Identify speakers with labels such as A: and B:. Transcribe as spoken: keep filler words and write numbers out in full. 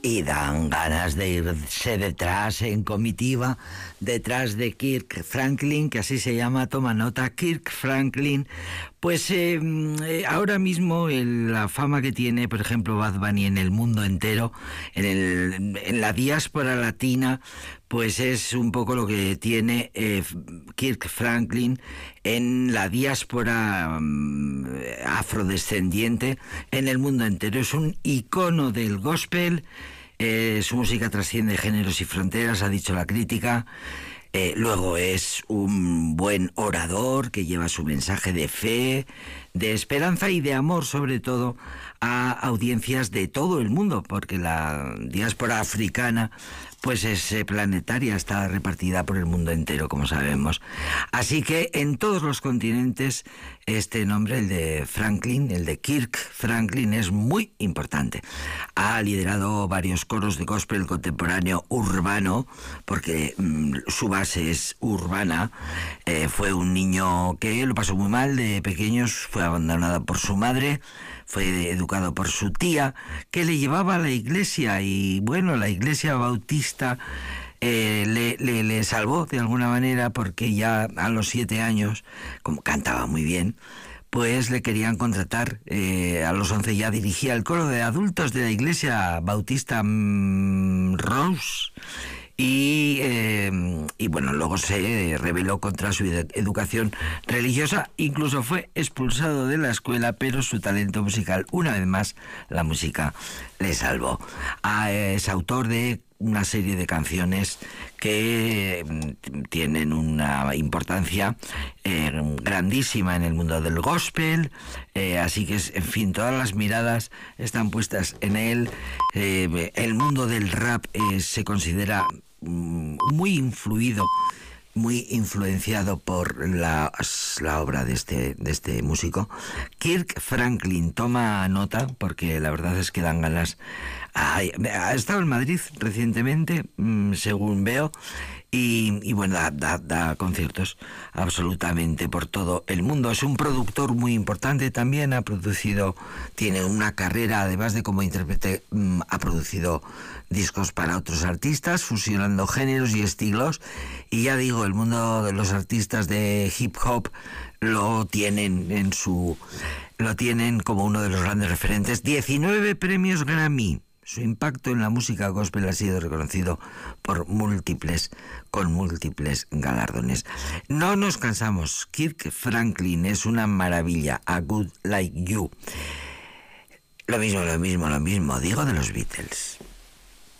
A: y dan ganas de irse detrás en comitiva, detrás de Kirk Franklin, que así se llama, toma nota, Kirk Franklin. Pues eh, ahora mismo el, la fama que tiene, por ejemplo, Bad Bunny en el mundo entero, en, el, en la diáspora latina, pues es un poco lo que tiene eh, Kirk Franklin en la diáspora um, afrodescendiente en el mundo entero. Es un icono del gospel, eh, su música trasciende géneros y fronteras, ha dicho la crítica. Eh, luego es un buen orador que lleva su mensaje de fe, de esperanza y de amor, sobre todo, a audiencias de todo el mundo, porque la diáspora africana pues es eh, planetaria, está repartida por el mundo entero, como sabemos. Así que en todos los continentes este nombre, el de Franklin, el de Kirk Franklin, es muy importante. Ha liderado varios coros de gospel contemporáneo urbano, porque mmm, su base es urbana. Eh, fue un niño que lo pasó muy mal de pequeños, fue abandonado por su madre, fue educado por su tía, que le llevaba a la iglesia, y bueno, la iglesia bautista eh, le, le, le salvó de alguna manera, porque ya a los siete años, como cantaba muy bien, pues le querían contratar. Eh, a los once ya dirigía el coro de adultos de la iglesia bautista mmm, Rose. Y, eh, y bueno, luego se rebeló contra su ed- educación religiosa, incluso fue expulsado de la escuela, pero su talento musical, una vez más, la música le salvó. Ah, es autor de una serie de canciones que eh, tienen una importancia eh, grandísima en el mundo del gospel, eh, así que, en fin, todas las miradas están puestas en él. Eh, el mundo del rap eh, se considera muy influido, muy influenciado por la, la obra de este, de este músico. Kirk Franklin, toma nota, porque la verdad es que dan ganas. Ha, ha estado en Madrid recientemente, según veo, y, y bueno, da, da, da conciertos absolutamente por todo el mundo. Es un productor muy importante también, ha producido, tiene una carrera, además de como intérprete, ha producido discos para otros artistas, fusionando géneros y estilos, y ya digo, el mundo de los artistas de hip hop lo tienen en su, lo tienen como uno de los grandes referentes. diecinueve premios Grammy. Su impacto en la música gospel ha sido reconocido por múltiples, con múltiples galardones. No nos cansamos. Kirk Franklin es una maravilla. A Good Like You. Lo mismo, lo mismo, lo mismo digo de los Beatles.